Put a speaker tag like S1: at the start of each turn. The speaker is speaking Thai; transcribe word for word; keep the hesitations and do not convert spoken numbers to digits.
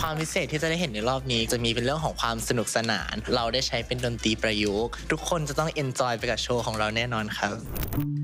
S1: ความพิเศษที่จะได้เห็นในรอบนี้จะมีเป็นเรื่องของความสนุกสนานเราได้ใช้เป็นดนตรีประยุกต์ทุกคนจะต้องเอนจอยไปกับโชว์ของเราแน่นอนครับ